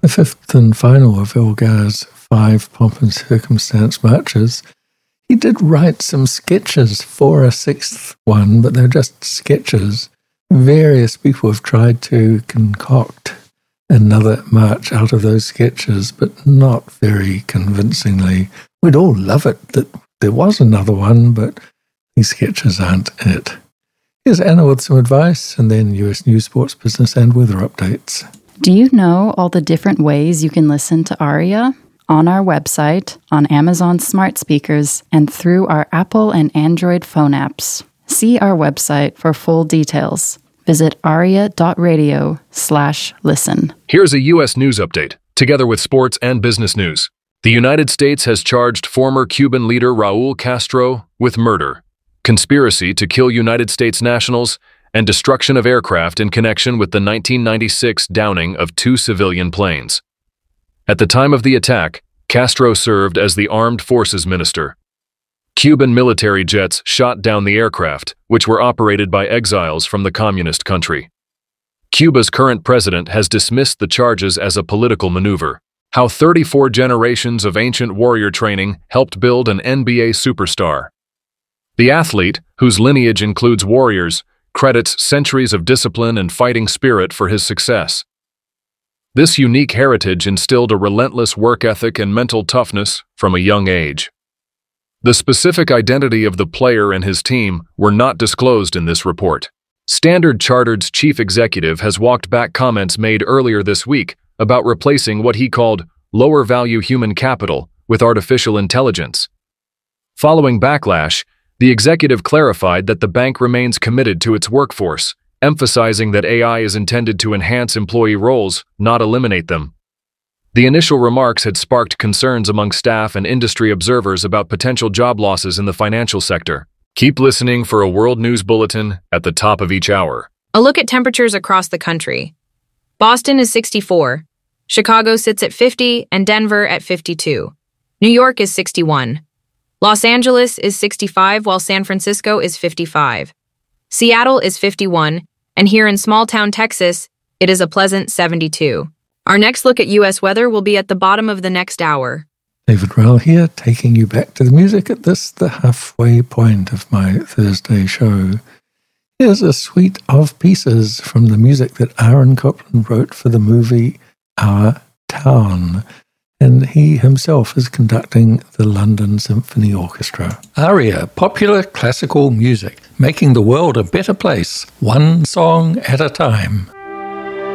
The fifth and final of Elgar's 5 pomp and circumstance marches. He did write some sketches for a sixth one, but they're just sketches. Various people have tried to concoct another march out of those sketches, but not very convincingly. We'd all love it that there was another one, but these sketches aren't it. Here's Anna with some advice, and then US news, sports, business, and weather updates. Do you know all the different ways you can listen to ARIA? On our website, on Amazon smart speakers, and through our Apple and Android phone apps. See our website for full details. Visit aria.radio/listen. Here's a U.S. news update, together with sports and business news. The United States has charged former Cuban leader Raul Castro with murder, conspiracy to kill United States nationals, and destruction of aircraft in connection with the 1996 downing of 2 civilian planes. At the time of the attack, Castro served as the Armed Forces Minister. Cuban military jets shot down the aircraft, which were operated by exiles from the communist country. Cuba's current president has dismissed the charges as a political maneuver. How 34 generations of ancient warrior training helped build an NBA superstar. The athlete, whose lineage includes warriors, credits centuries of discipline and fighting spirit for his success. This unique heritage instilled a relentless work ethic and mental toughness from a young age. The specific identity of the player and his team were not disclosed in this report. Standard Chartered's chief executive has walked back comments made earlier this week about replacing what he called lower-value human capital with artificial intelligence. Following backlash, the executive clarified that the bank remains committed to its workforce, emphasizing that AI is intended to enhance employee roles, not eliminate them. The initial remarks had sparked concerns among staff and industry observers about potential job losses in the financial sector. Keep listening for a World News Bulletin at the top of each hour. A look at temperatures across the country. Boston is 64, Chicago sits at 50, and Denver at 52. New York is 61. Los Angeles is 65, while San Francisco is 55. Seattle is 51, and here in small-town Texas, it is a pleasant 72. Our next look at U.S. weather will be at the bottom of the next hour. David Rowell here, taking you back to the music at the halfway point of my Thursday show. Here's a suite of pieces from the music that Aaron Copland wrote for the movie Our Town, and he himself is conducting the London Symphony Orchestra. ARIA, popular classical music, making the world a better place, one song at a time.